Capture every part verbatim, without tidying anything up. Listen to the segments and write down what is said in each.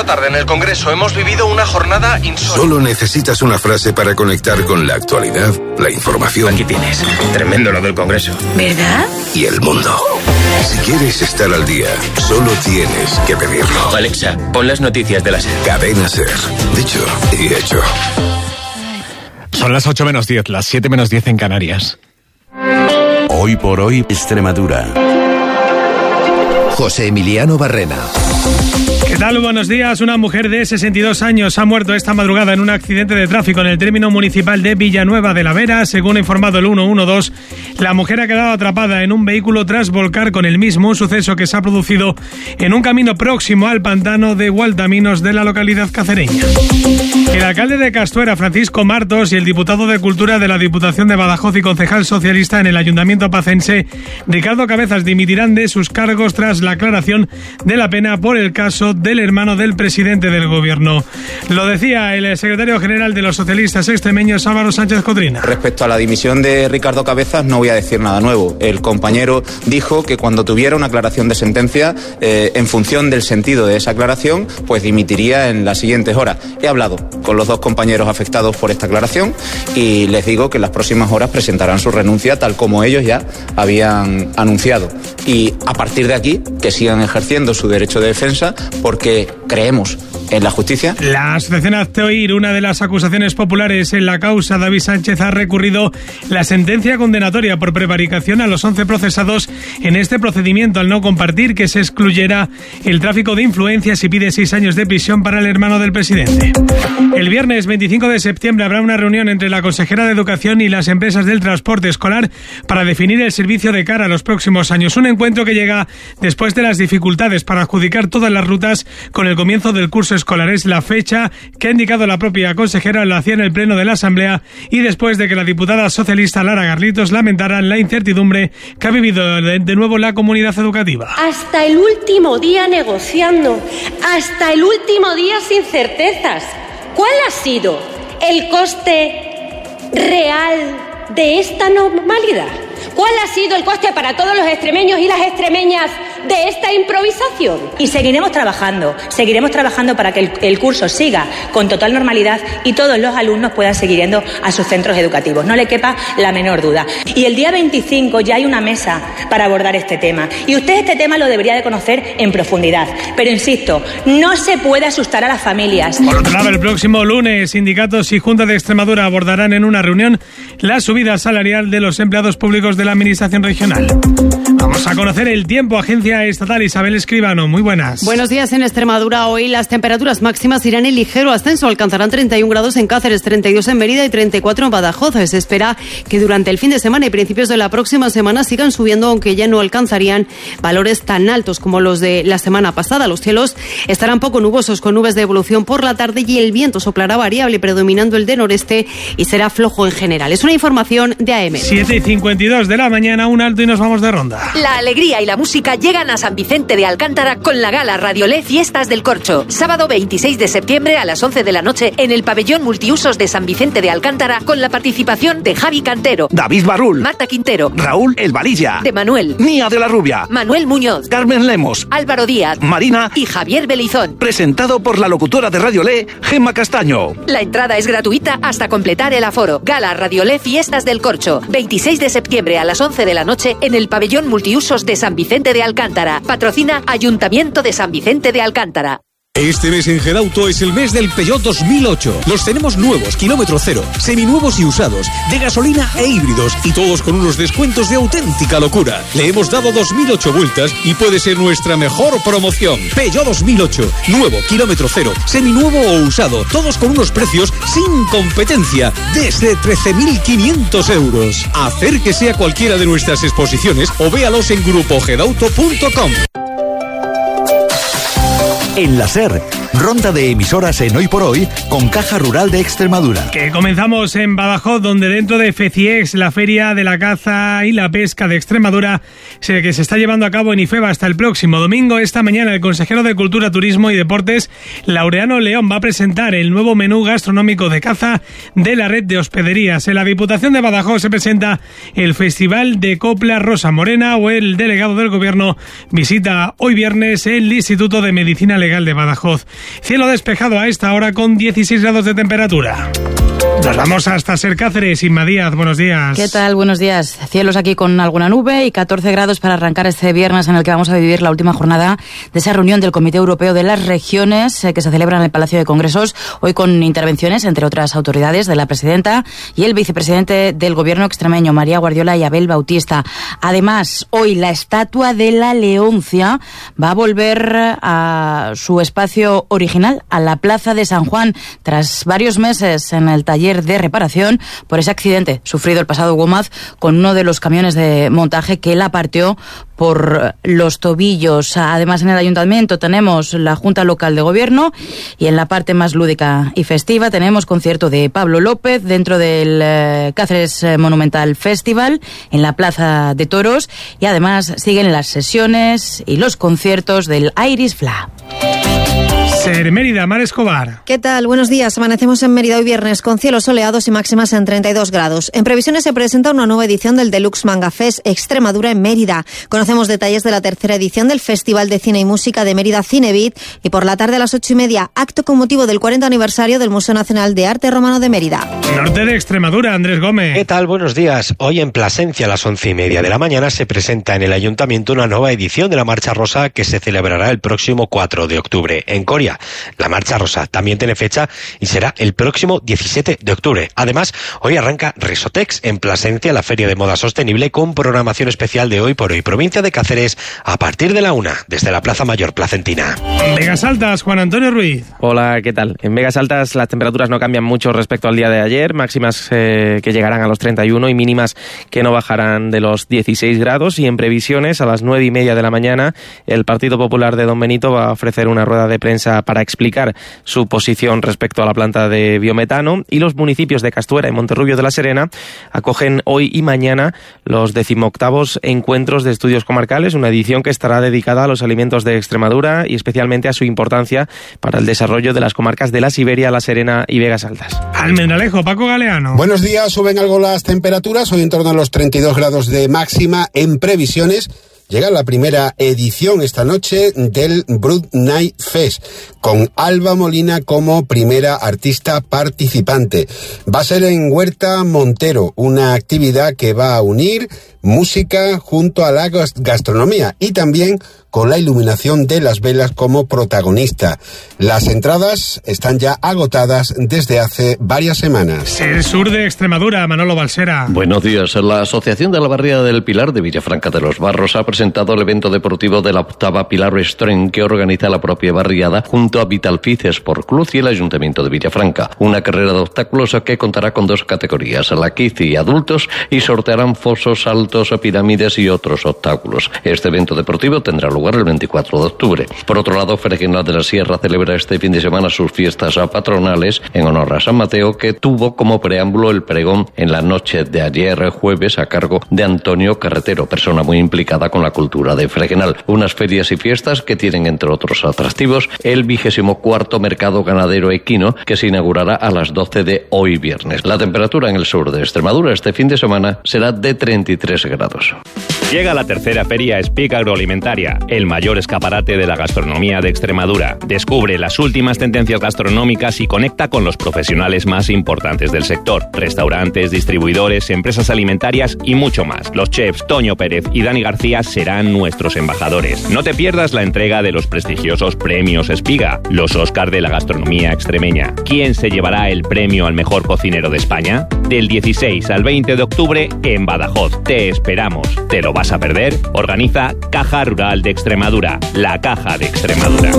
Esta tarde en el Congreso hemos vivido una jornada insólita. Solo necesitas una frase para conectar con la actualidad, la información. Aquí tienes. Tremendo lo del Congreso. ¿Verdad? Y el mundo. Si quieres estar al día, solo tienes que pedirlo. Alexa, pon las noticias de la SER. Cadena SER. Dicho y hecho. Son las ocho menos diez, las siete menos diez en Canarias. Hoy por hoy, Extremadura. José Emiliano Barrena. ¿Qué tal? Buenos días. Una mujer de sesenta y dos años ha muerto esta madrugada en un accidente de tráfico en el término municipal de Villanueva de la Vera. Según ha informado el ciento doce, la mujer ha quedado atrapada en un vehículo tras volcar con el mismo, un suceso que se ha producido en un camino próximo al pantano de Gualdaminos de la localidad cacereña. El alcalde de Castuera, Francisco Martos, y el diputado de Cultura de la Diputación de Badajoz y concejal socialista en el Ayuntamiento pacense, Ricardo Cabezas, dimitirán de sus cargos tras la aclaración de la pena por el caso del hermano del presidente del gobierno. Lo decía el secretario general de los socialistas extremeños, Álvaro Sánchez Codrina. Respecto a la dimisión de Ricardo Cabezas, no voy a decir nada nuevo. El compañero dijo que cuando tuviera una aclaración de sentencia, eh, en función del sentido de esa aclaración, pues dimitiría en las siguientes horas. He hablado con los dos compañeros afectados por esta aclaración y les digo que en las próximas horas presentarán su renuncia tal como ellos ya habían anunciado. Y a partir de aquí, que sigan ejerciendo su derecho de defensa porque creemos en la justicia. La asociación Hazte Oír, una de las acusaciones populares en la causa David Sánchez, ha recurrido la sentencia condenatoria por prevaricación a los once procesados en este procedimiento al no compartir que se excluyera el tráfico de influencias y pide seis años de prisión para el hermano del presidente. El viernes veinticinco de septiembre habrá una reunión entre la consejera de Educación y las empresas del transporte escolar para definir el servicio de cara a los próximos años. Un encuentro que llega después de las dificultades para adjudicar todas las rutas con el comienzo del curso escolar. Es la fecha que ha indicado la propia consejera, la hacía en el pleno de la Asamblea y después de que la diputada socialista Lara Garlitos lamentara la incertidumbre que ha vivido de, de nuevo la comunidad educativa. Hasta el último día negociando, hasta el último día sin certezas. ¿Cuál ha sido el coste real de esta normalidad? ¿Cuál ha sido el coste para todos los extremeños y las extremeñas de esta improvisación? Y seguiremos trabajando, seguiremos trabajando para que el, el curso siga con total normalidad y todos los alumnos puedan seguir yendo a sus centros educativos. No le quepa la menor duda. Y el día veinticinco ya hay una mesa para abordar este tema. Y usted este tema lo debería de conocer en profundidad. Pero insisto, no se puede asustar a las familias. Por otro lado, el próximo lunes, sindicatos y Junta de Extremadura abordarán en una reunión la subida salarial de los empleados públicos de la Administración Regional. Vamos a conocer el tiempo. Agencia Estatal Isabel Escribano, muy buenas. Buenos días. En Extremadura hoy las temperaturas máximas irán en ligero ascenso. Alcanzarán treinta y un grados en Cáceres, treinta y dos en Mérida y treinta y cuatro en Badajoz. Se espera que durante el fin de semana y principios de la próxima semana sigan subiendo, aunque ya no alcanzarían valores tan altos como los de la semana pasada. Los cielos estarán poco nubosos, con nubes de evolución por la tarde, y el viento soplará variable, predominando el de noreste, y será flojo en general. Es una información de A M. siete y cincuenta y dos de la mañana, un alto y nos vamos de ronda. La alegría y la música llegan a San Vicente de Alcántara con la gala Radiolé Fiestas del Corcho. Sábado veintiséis de septiembre a las once de la noche en el pabellón multiusos de San Vicente de Alcántara, con la participación de Javi Cantero, David Barrul, Marta Quintero, Raúl El Valilla, de Manuel, Nia de la Rubia, Manuel Muñoz, Carmen Lemos, Álvaro Díaz, Marina y Javier Belizón. Presentado por la locutora de Radiolé, Gemma Castaño. La entrada es gratuita hasta completar el aforo. Gala Radiolé Fiestas del Corcho. veintiséis de septiembre a las once de la noche en el pabellón multiusos de San Vicente de Alcántara. Patrocina Ayuntamiento de San Vicente de Alcántara. Este mes en Gedauto es el mes del Peugeot dos mil ocho. Los tenemos nuevos, kilómetro cero, seminuevos y usados, de gasolina e híbridos, y todos con unos descuentos de auténtica locura. Le hemos dado dos mil ocho vueltas y puede ser nuestra mejor promoción. Peugeot dos mil ocho, nuevo, kilómetro cero, seminuevo o usado, todos con unos precios sin competencia, desde trece mil quinientos euros. Acérquese a cualquiera de nuestras exposiciones o véalos en grupo gedauto punto com. En la SER, ronda de emisoras en Hoy por Hoy con Caja Rural de Extremadura. Que comenzamos en Badajoz, donde dentro de FECIEX, la Feria de la Caza y la Pesca de Extremadura, que se está llevando a cabo en IFEBA hasta el próximo domingo. Esta mañana el consejero de Cultura, Turismo y Deportes, Laureano León, va a presentar el nuevo menú gastronómico de caza de la red de hospederías. En la Diputación de Badajoz se presenta el Festival de Copla Rosa Morena, o el delegado del Gobierno visita hoy viernes el Instituto de Medicina Legal de Badajoz. Cielo despejado a esta hora con dieciséis grados de temperatura. Nos vamos hasta Ser Cáceres. Inma Díaz, buenos días. ¿Qué tal? Buenos días. Cielos aquí con alguna nube y catorce grados para arrancar este viernes en el que vamos a vivir la última jornada de esa reunión del Comité Europeo de las Regiones eh, que se celebra en el Palacio de Congresos, hoy con intervenciones, entre otras autoridades, de la presidenta y el vicepresidente del Gobierno extremeño, María Guardiola y Abel Bautista. Además, hoy la estatua de la Leoncia va a volver a su espacio original, a la Plaza de San Juan, tras varios meses en el taller de reparación por ese accidente sufrido el pasado Gómez con uno de los camiones de montaje que la partió por los tobillos. Además, en el ayuntamiento tenemos la Junta Local de Gobierno y en la parte más lúdica y festiva tenemos concierto de Pablo López dentro del eh, Cáceres Monumental Festival en la Plaza de Toros, y además siguen las sesiones y los conciertos del Iris Fla. Ser Mérida, Mar Escobar. ¿Qué tal? Buenos días. Amanecemos en Mérida hoy viernes con cielos soleados y máximas en treinta y dos grados. En previsiones se presenta una nueva edición del Deluxe Manga Fest Extremadura en Mérida. Conocemos detalles de la tercera edición del Festival de Cine y Música de Mérida Cinebeat, y por la tarde a las ocho y media, acto con motivo del cuarenta aniversario del Museo Nacional de Arte Romano de Mérida. Norte de Extremadura, Andrés Gómez. ¿Qué tal? Buenos días. Hoy en Plasencia a las once y media de la mañana se presenta en el Ayuntamiento una nueva edición de la Marcha Rosa que se celebrará el próximo cuatro de octubre en Coria. La Marcha Rosa también tiene fecha y será el próximo diecisiete de octubre. Además, hoy arranca Risotex en Plasencia, la feria de moda sostenible, con programación especial de Hoy por Hoy Provincia de Cáceres a partir de la una, desde la Plaza Mayor placentina. Vegas Altas, Juan Antonio Ruiz. Hola, ¿qué tal? En Vegas Altas las temperaturas no cambian mucho respecto al día de ayer, máximas eh, que llegarán a los treinta y uno y mínimas que no bajarán de los dieciséis grados, y en previsiones a las nueve y media de la mañana el Partido Popular de Don Benito va a ofrecer una rueda de prensa para explicar su posición respecto a la planta de biometano, y los municipios de Castuera y Monterrubio de la Serena acogen hoy y mañana los decimoctavos encuentros de estudios comarcales, una edición que estará dedicada a los alimentos de Extremadura y especialmente a su importancia para el desarrollo de las comarcas de la Siberia, la Serena y Vegas Altas. Almendralejo, Paco Galeano. Buenos días, suben algo las temperaturas, hoy en torno a los treinta y dos grados de máxima. En previsiones llega la primera edición esta noche del Brut Night Fest, con Alba Molina como primera artista participante. Va a ser en Huerta Montero, una actividad que va a unir música junto a la gastronomía y también con la iluminación de las velas como protagonista. Las entradas están ya agotadas desde hace varias semanas. Ser Sur de Extremadura, Manolo Balsera. Buenos días. La Asociación de la Barriada del Pilar de Villafranca de los Barros ha presentado el evento deportivo de la octava Pilar Extreme que organiza la propia barriada junto a Vitalfice Sport Club y el Ayuntamiento de Villafranca. Una carrera de obstáculos que contará con dos categorías, la Kids y adultos, y sortearán fosos, saltos, pirámides y otros obstáculos. Este evento deportivo tendrá lugar el veinticuatro de octubre. Por otro lado, Fregenal de la Sierra celebra este fin de semana sus fiestas patronales en honor a San Mateo, que tuvo como preámbulo el pregón en la noche de ayer jueves a cargo de Antonio Carretero, persona muy implicada con la cultura de Fregenal. Unas ferias y fiestas que tienen, entre otros atractivos, el vigésimo cuarto mercado ganadero equino, que se inaugurará a las doce de hoy viernes. La temperatura en el sur de Extremadura este fin de semana será de treinta y tres grados. Llega la tercera feria Speak Agroalimentaria, el mayor escaparate de la gastronomía de Extremadura. Descubre las últimas tendencias gastronómicas y conecta con los profesionales más importantes del sector. Restaurantes, distribuidores, empresas alimentarias y mucho más. Los chefs Toño Pérez y Dani García serán nuestros embajadores. No te pierdas la entrega de los prestigiosos premios Espiga, los Óscar de la gastronomía extremeña. ¿Quién se llevará el premio al mejor cocinero de España? Del dieciséis al veinte de octubre en Badajoz. Te esperamos. ¿Te lo vas a perder? Organiza Caja Rural de Extremadura, la Caja de Extremadura.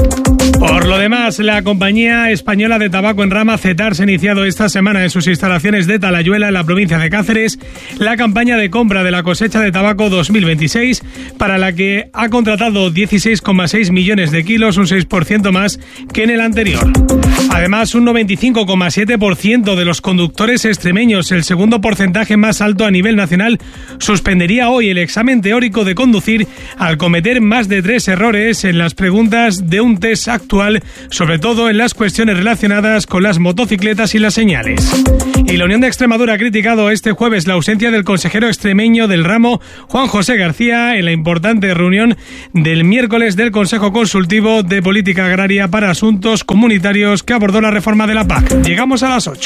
Por lo demás, la compañía española de tabaco en rama CETAR se ha iniciado esta semana en sus instalaciones de Talayuela, en la provincia de Cáceres, la campaña de compra de la cosecha de tabaco dos mil veintiséis, para la que ha contratado dieciséis coma seis millones de kilos, un seis por ciento más que en el anterior. Además, un noventa y cinco coma siete por ciento de los conductores extremeños, el segundo porcentaje más alto a nivel nacional, suspendería hoy el examen teórico de conducir al cometer más de tres errores en las preguntas de un test actual sobre todo en las cuestiones relacionadas con las motocicletas y las señales. Y la Unión de Extremadura ha criticado este jueves la ausencia del consejero extremeño del ramo, Juan José García, en la importante reunión del miércoles del Consejo Consultivo de Política Agraria para Asuntos Comunitarios que abordó la reforma de la P A C. Llegamos a las ocho.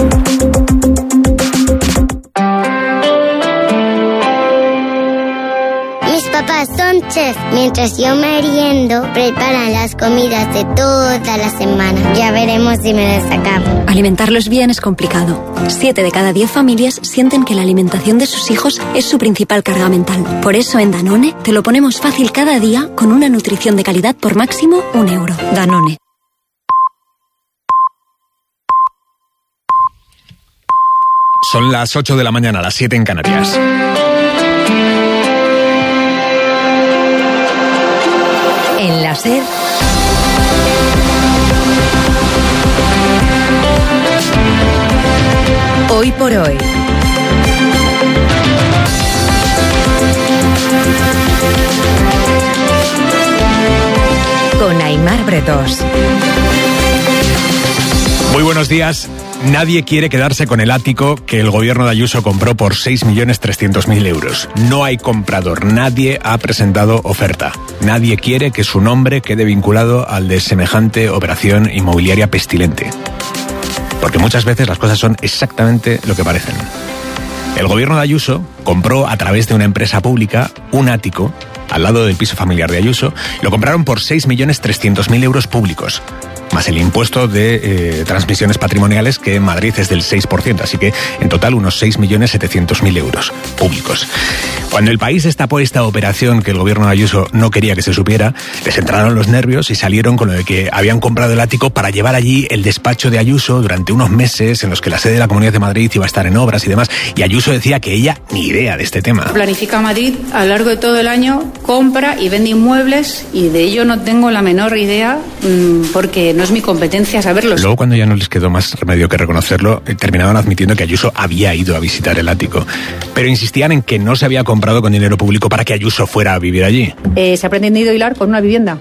Mis papás son chefs. Mientras yo meriendo, preparan las comidas de toda la semana. Ya veremos si me las acabo. Alimentarlos bien es complicado. Siete de cada diez familias sienten que la alimentación de sus hijos es su principal carga mental. Por eso en Danone te lo ponemos fácil cada día con una nutrición de calidad por máximo un euro. Danone. Son las ocho de la mañana, las siete en Canarias. En la SER, hoy por hoy. Con Aimar Bretos. Muy buenos días. Nadie quiere quedarse con el ático que el gobierno de Ayuso compró por seis millones trescientos mil euros. No hay comprador, nadie ha presentado oferta. Nadie quiere que su nombre quede vinculado al de semejante operación inmobiliaria pestilente. Porque muchas veces las cosas son exactamente lo que parecen. El gobierno de Ayuso compró a través de una empresa pública un ático al lado del piso familiar de Ayuso. Lo compraron por seis millones trescientos mil euros públicos, más el impuesto de eh, transmisiones patrimoniales, que en Madrid es del seis por ciento, así que en total unos seis millones setecientos mil euros públicos. Cuando el país destapó esta operación que el gobierno de Ayuso no quería que se supiera, les entraron los nervios y salieron con lo de que habían comprado el ático para llevar allí el despacho de Ayuso durante unos meses en los que la sede de la Comunidad de Madrid iba a estar en obras y demás, y Ayuso decía que ella ni idea de este tema. Planifica Madrid a lo largo de todo el año, compra y vende inmuebles, y de ello no tengo la menor idea porque no es mi competencia saberlo. Luego, cuando ya no les quedó más remedio que reconocerlo, terminaban admitiendo que Ayuso había ido a visitar el ático, pero insistían en que no se había comprado con dinero público para que Ayuso fuera a vivir allí. Eh, se ha pretendido hilar con una vivienda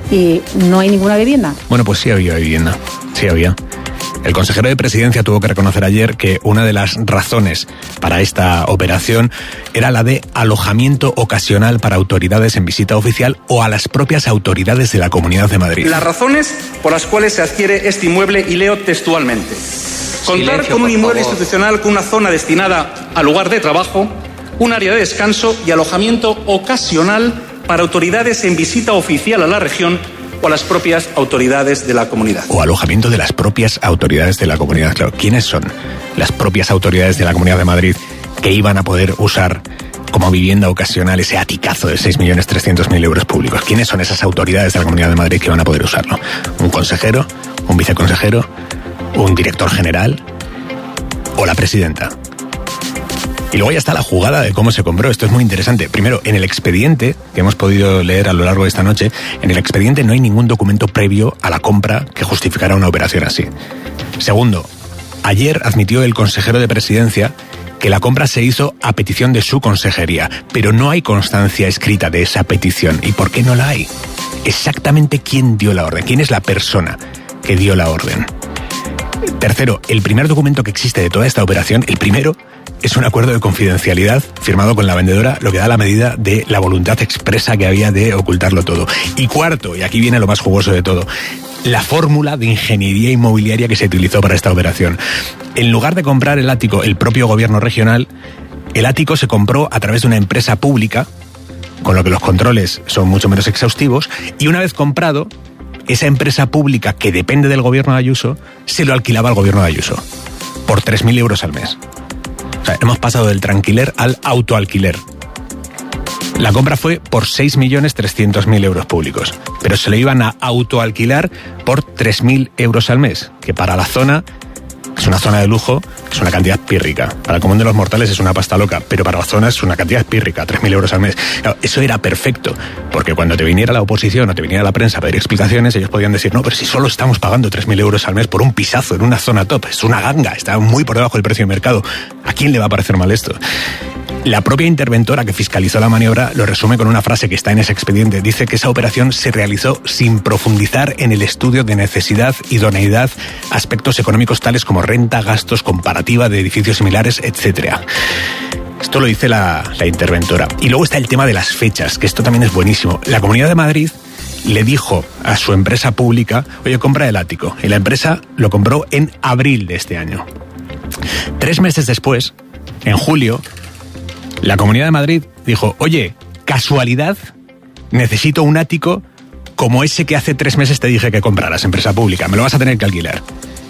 y no hay ninguna vivienda. Bueno, pues sí había vivienda, sí había. El consejero de Presidencia tuvo que reconocer ayer que una de las razones para esta operación era la de alojamiento ocasional para autoridades en visita oficial o a las propias autoridades de la Comunidad de Madrid. Las razones por las cuales se adquiere este inmueble, y leo textualmente: contar Silencio, con un inmueble favor. institucional con una zona destinada al lugar de trabajo, un área de descanso y alojamiento ocasional para autoridades en visita oficial a la región o a las propias autoridades de la comunidad. O alojamiento de las propias autoridades de la comunidad. Claro, ¿quiénes son las propias autoridades de la Comunidad de Madrid que iban a poder usar como vivienda ocasional ese aticazo de seis millones trescientos mil euros públicos? ¿Quiénes son esas autoridades de la Comunidad de Madrid que van a poder usarlo? ¿Un consejero? ¿Un viceconsejero? ¿Un director general? ¿O la presidenta? Y luego ya está la jugada de cómo se compró. Esto es muy interesante. Primero, en el expediente que hemos podido leer a lo largo de esta noche, en el expediente no hay ningún documento previo a la compra que justificara una operación así. Segundo, ayer admitió el consejero de Presidencia que la compra se hizo a petición de su consejería, pero no hay constancia escrita de esa petición. ¿Y por qué no la hay? Exactamente quién dio la orden, quién es la persona que dio la orden. Tercero, el primer documento que existe de toda esta operación, el primero, es un acuerdo de confidencialidad firmado con la vendedora, lo que da la medida de la voluntad expresa que había de ocultarlo todo. Y cuarto, y aquí viene lo más jugoso de todo, la fórmula de ingeniería inmobiliaria que se utilizó para esta operación. En lugar de comprar el ático el propio gobierno regional, el ático se compró a través de una empresa pública, con lo que los controles son mucho menos exhaustivos, y una vez comprado, esa empresa pública que depende del gobierno de Ayuso, se lo alquilaba al gobierno de Ayuso, por tres mil euros al mes. O sea, hemos pasado del tranquiler al autoalquiler. La compra fue por seis millones trescientos mil euros públicos, pero se le iban a autoalquilar por tres mil euros al mes, que para la zona es una zona de lujo, es una cantidad pírrica. Para el común de los mortales es una pasta loca, pero para la zona es una cantidad pírrica, tres mil euros al mes. Claro, eso era perfecto, porque cuando te viniera la oposición o te viniera la prensa a pedir explicaciones, ellos podían decir, no, pero si solo estamos pagando tres mil euros al mes por un pisazo en una zona top, es una ganga, está muy por debajo del precio de mercado. ¿A quién le va a parecer mal esto? La propia interventora que fiscalizó la maniobra lo resume con una frase que está en ese expediente. Dice que esa operación se realizó sin profundizar en el estudio de necesidad, idoneidad, aspectos económicos tales como renta, gastos, comparativa de edificios similares, etcétera. Esto lo dice la, la interventora. Y luego está el tema de las fechas, que esto también es buenísimo. La Comunidad de Madrid le dijo a su empresa pública, oye, compra el ático. Y la empresa lo compró en abril de este año. Tres meses después, en julio, la Comunidad de Madrid dijo, oye, casualidad, necesito un ático como ese que hace tres meses te dije que compraras, empresa pública. Me lo vas a tener que alquilar.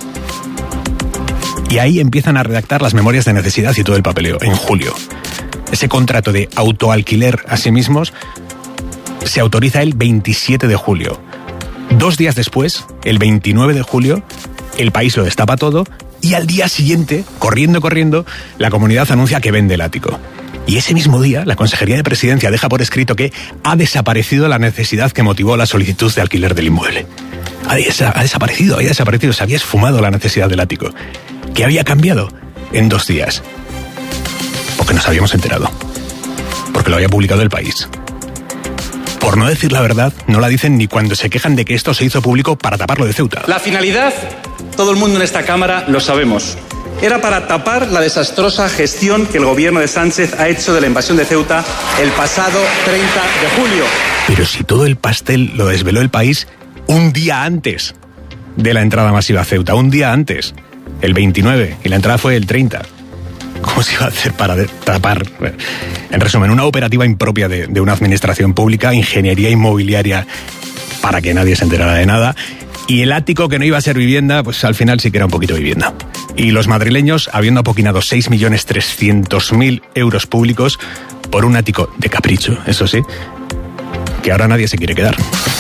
Y ahí empiezan a redactar las memorias de necesidad y todo el papeleo, en julio. Ese contrato de autoalquiler a sí mismos se autoriza el veintisiete de julio. Dos días después, el veintinueve de julio, el país lo destapa todo y al día siguiente, corriendo, corriendo, la comunidad anuncia que vende el ático. Y ese mismo día, la Consejería de Presidencia deja por escrito que ha desaparecido la necesidad que motivó la solicitud de alquiler del inmueble. Ha, des- ha desaparecido, había desaparecido, se había esfumado la necesidad del ático. ¿Qué había cambiado en dos días? Porque nos habíamos enterado. Porque lo había publicado El País. Por no decir la verdad, no la dicen ni cuando se quejan de que esto se hizo público para taparlo de Ceuta. La finalidad, todo el mundo en esta Cámara lo sabemos. Era para tapar la desastrosa gestión que el gobierno de Sánchez ha hecho de la invasión de Ceuta el pasado treinta de julio. Pero si todo el pastel lo desveló El País un día antes de la entrada masiva a Ceuta, un día antes, el veintinueve, y la entrada fue el treinta. ¿Cómo se iba a hacer para tapar? En resumen, una operativa impropia de, de una administración pública, ingeniería inmobiliaria para que nadie se enterara de nada, y el ático que no iba a ser vivienda, pues al final sí que era un poquito vivienda. Y los madrileños, habiendo apoquinado seis millones trescientos mil euros públicos por un ático de capricho, eso sí, que ahora nadie se quiere quedar.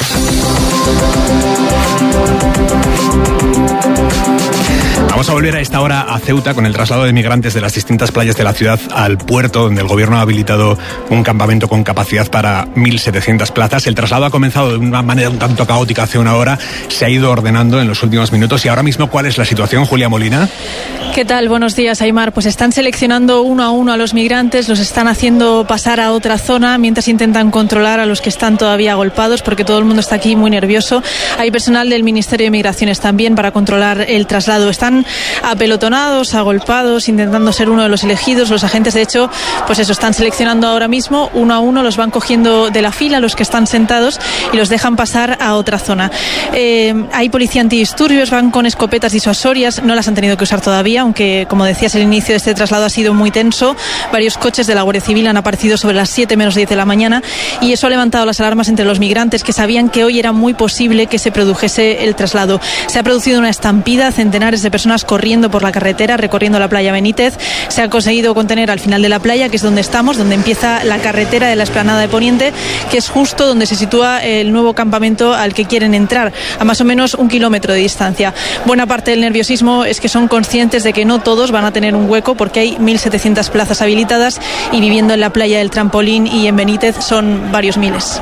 Vamos a volver a esta hora a Ceuta con el traslado de migrantes de las distintas playas de la ciudad al puerto, donde el gobierno ha habilitado un campamento con capacidad para mil setecientas plazas. El traslado ha comenzado de una manera un tanto caótica hace una hora, se ha ido ordenando en los últimos minutos. Y ahora mismo, ¿cuál es la situación, Julia Molina? ¿Qué tal? Buenos días, Aimar. Pues están seleccionando uno a uno a los migrantes, los están haciendo pasar a otra zona mientras intentan controlar a los que están todavía agolpados, porque todo el mundo está aquí muy nervioso. Hay personal del Ministerio de Migraciones también para controlar el traslado. Están apelotonados, agolpados, intentando ser uno de los elegidos. Los agentes, de hecho, pues eso, están seleccionando ahora mismo uno a uno, los van cogiendo de la fila, los que están sentados, y los dejan pasar a otra zona. Eh, hay policía antidisturbios, van con escopetas disuasorias, no las han tenido que usar todavía, aunque, como decías, el inicio de este traslado ha sido muy tenso. Varios coches de la Guardia Civil han aparecido sobre las siete menos diez de la mañana, y eso ha levantado las alarmas entre los migrantes, que sabían que hoy era muy posible que se produjese el traslado. Se ha producido una estampida, centenares de personas corriendo por la carretera, recorriendo la playa Benítez. Se ha conseguido contener al final de la playa, que es donde estamos, donde empieza la carretera de la Explanada de Poniente, que es justo donde se sitúa el nuevo campamento al que quieren entrar, a más o menos un kilómetro de distancia. Buena parte del nerviosismo es que son conscientes de que no todos van a tener un hueco, porque hay mil setecientas plazas habilitadas, y viviendo en la playa del Trampolín y en Benítez son varios miles.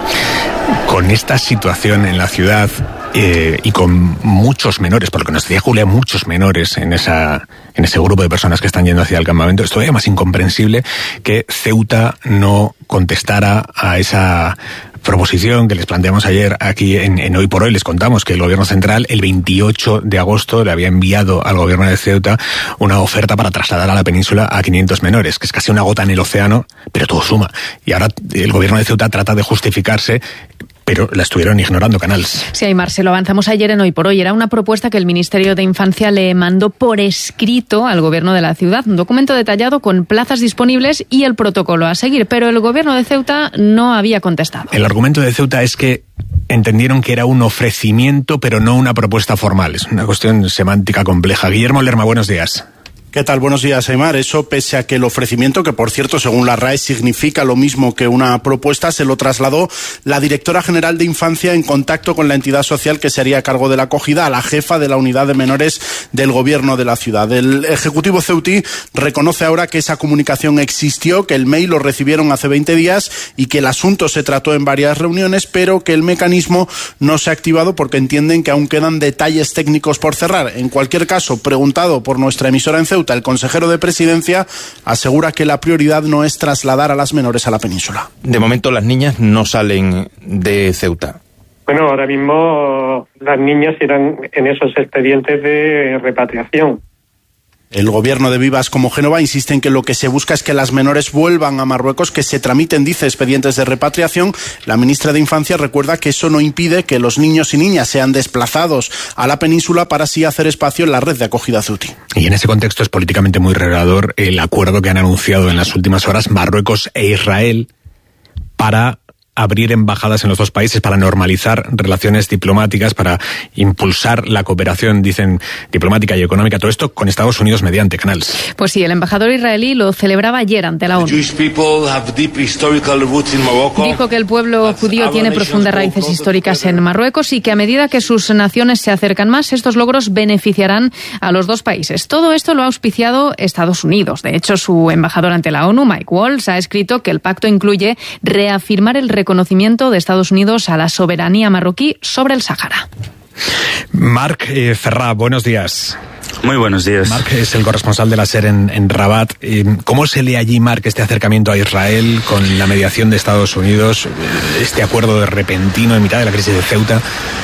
Con esta situación en la ciudad eh, y con muchos menores, por lo que nos decía Julia, muchos menores en esa en ese grupo de personas que están yendo hacia el campamento, es todavía más incomprensible que Ceuta no contestara a esa proposición que les planteamos ayer aquí en, en Hoy por Hoy. Les contamos que el gobierno central el veintiocho de agosto le había enviado al gobierno de Ceuta una oferta para trasladar a la península a quinientos menores, que es casi una gota en el océano, pero todo suma. Y ahora el gobierno de Ceuta trata de justificarse, pero la estuvieron ignorando, Canals. Sí, Aimar, se lo avanzamos ayer en Hoy por Hoy. Era una propuesta que el Ministerio de Infancia le mandó por escrito al gobierno de la ciudad, un documento detallado con plazas disponibles y el protocolo a seguir, pero el gobierno de Ceuta no había contestado. El argumento de Ceuta es que entendieron que era un ofrecimiento, pero no una propuesta formal. Es una cuestión semántica compleja. Guillermo Lerma, buenos días. ¿Qué tal? Buenos días, Aimar. Eso pese a que el ofrecimiento, que por cierto, según la R A E, significa lo mismo que una propuesta, se lo trasladó la directora general de Infancia en contacto con la entidad social que se haría cargo de la acogida, a la jefa de la unidad de menores del gobierno de la ciudad. El Ejecutivo ceutí reconoce ahora que esa comunicación existió, que el mail lo recibieron hace veinte días y que el asunto se trató en varias reuniones, pero que el mecanismo no se ha activado porque entienden que aún quedan detalles técnicos por cerrar. En cualquier caso, preguntado por nuestra emisora en Ceuta, Ceuta. El consejero de Presidencia asegura que la prioridad no es trasladar a las menores a la península. De momento las niñas no salen de Ceuta. Bueno, ahora mismo las niñas irán en esos expedientes de repatriación. El gobierno de Vivas como Génova insiste en que lo que se busca es que las menores vuelvan a Marruecos, que se tramiten, dice, expedientes de repatriación. La ministra de Infancia recuerda que eso no impide que los niños y niñas sean desplazados a la península para así hacer espacio en la red de acogida ceutí. Y en ese contexto es políticamente muy revelador el acuerdo que han anunciado en las últimas horas Marruecos e Israel para abrir embajadas en los dos países, para normalizar relaciones diplomáticas, para impulsar la cooperación, dicen, diplomática y económica, todo esto con Estados Unidos mediante Canals. Pues sí, el embajador israelí lo celebraba ayer ante la ONU. Dijo que el pueblo judío tiene profundas raíces históricas en Marruecos y que a medida que sus naciones se acercan más, estos logros beneficiarán a los dos países. Todo esto lo ha auspiciado Estados Unidos. De hecho, su embajador ante la ONU, Mike Waltz, ha escrito que el pacto incluye reafirmar el reconocimiento de Estados Unidos a la soberanía marroquí sobre el Sáhara. Marc eh, Ferrá, buenos días. Muy buenos días. Marc es el corresponsal de la SER en, en Rabat. Eh, ¿Cómo se lee allí, Marc, este acercamiento a Israel con la mediación de Estados Unidos, este acuerdo de repentino en mitad de la crisis de Ceuta?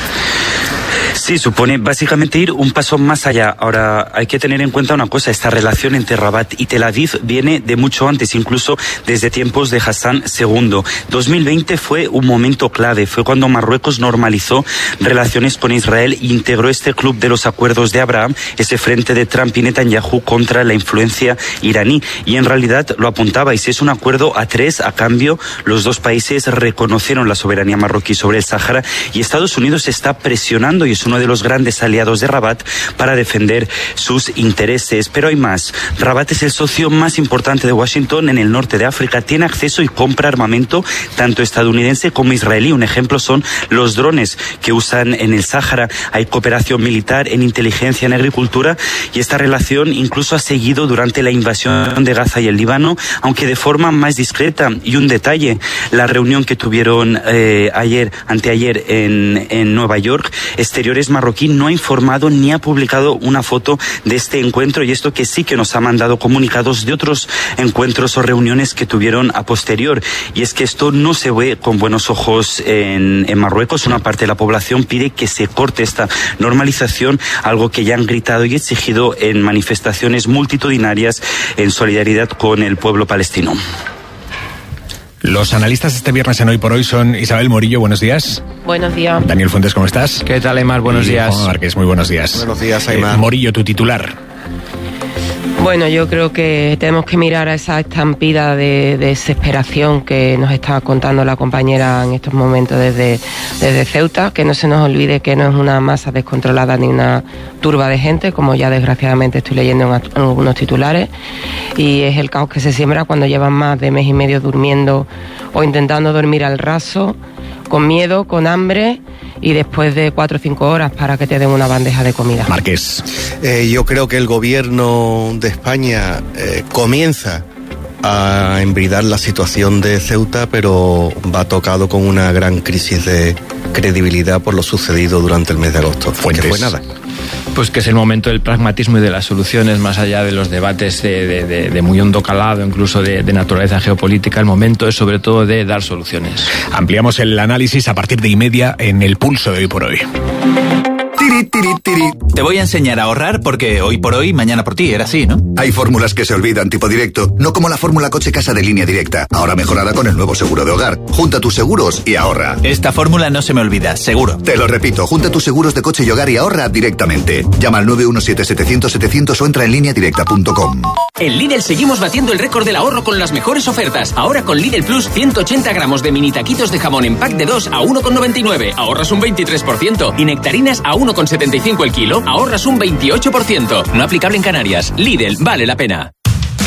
Sí, supone básicamente ir un paso más allá. Ahora, hay que tener en cuenta una cosa, esta relación entre Rabat y Tel Aviv viene de mucho antes, incluso desde tiempos de Hassan segundo. dos mil veinte fue un momento clave, fue cuando Marruecos normalizó relaciones con Israel e integró este club de los acuerdos de Abraham, ese frente de Trump y Netanyahu contra la influencia iraní. Y en realidad lo apuntabais, es un acuerdo a tres, a cambio los dos países reconocieron la soberanía marroquí sobre el Sáhara y Estados Unidos está presionando y es uno de los grandes aliados de Rabat para defender sus intereses. Pero hay más. Rabat es el socio más importante de Washington en el norte de África. Tiene acceso y compra armamento tanto estadounidense como israelí. Un ejemplo son los drones que usan en el Sáhara. Hay cooperación militar, en inteligencia, en agricultura y esta relación incluso ha seguido durante la invasión de Gaza y el Líbano, aunque de forma más discreta. Y un detalle, la reunión que tuvieron eh, ayer, anteayer en, en Nueva York, Exteriores marroquí no ha informado ni ha publicado una foto de este encuentro y esto que sí que nos ha mandado comunicados de otros encuentros o reuniones que tuvieron a posterior. Y es que esto no se ve con buenos ojos en, en Marruecos. Una parte de la población pide que se corte esta normalización, algo que ya han gritado y exigido en manifestaciones multitudinarias en solidaridad con el pueblo palestino. Los analistas este viernes en Hoy por Hoy son Isabel Morillo, buenos días. Buenos días. Daniel Fuentes, ¿cómo estás? ¿Qué tal, Aymar? Buenos y días. Juan Márquez, muy buenos días. Buenos días, Aymar. Eh, Morillo, tu titular. Bueno, yo creo que tenemos que mirar a esa estampida de, de desesperación que nos está contando la compañera en estos momentos desde, desde Ceuta, que no se nos olvide que no es una masa descontrolada ni una turba de gente, como ya desgraciadamente estoy leyendo en, en algunos titulares, y es el caos que se siembra cuando llevan más de mes y medio durmiendo o intentando dormir al raso, con miedo, con hambre y después de cuatro o cinco horas para que te den una bandeja de comida. Marqués. Eh, yo creo que el gobierno de España eh, comienza a embridar la situación de Ceuta, pero va tocado con una gran crisis de credibilidad por lo sucedido durante el mes de agosto. Fuentes. Que fue nada. Pues que es el momento del pragmatismo y de las soluciones, más allá de los debates de, de, de, de muy hondo calado, incluso de, de naturaleza geopolítica. El momento es sobre todo de dar soluciones. Ampliamos el análisis a partir de y media en el Pulso de Hoy por Hoy. Tiri, tiri, tiri. Te voy a enseñar a ahorrar porque hoy por hoy, mañana por ti, era así, ¿no? Hay fórmulas que se olvidan, tipo directo, no como la fórmula coche-casa de Línea Directa, ahora mejorada con el nuevo seguro de hogar. Junta tus seguros y ahorra. Esta fórmula no se me olvida, seguro. Te lo repito, junta tus seguros de coche y hogar y ahorra directamente. Llama al nueve uno siete, setecientos, setecientos o entra en línea directa punto com. En Lidl seguimos batiendo el récord del ahorro con las mejores ofertas. Ahora con Lidl Plus, ciento ochenta gramos de mini taquitos de jamón en pack de dos a uno con noventa y nueve. Ahorras un veintitrés por ciento. Y nectarinas a uno con setenta y cinco el kilo. Ahorras un veintiocho por ciento. No aplicable en Canarias. Lidl, vale la pena.